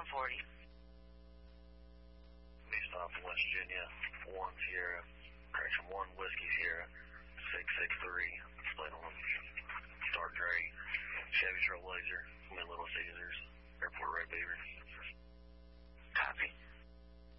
40. Please stop in West Virginia, 1 Sierra, correction 1 Whiskey Sierra, 663, split on dark gray, Chevy Trailblazer, Mid Little Caesars, Airport Red Beaver.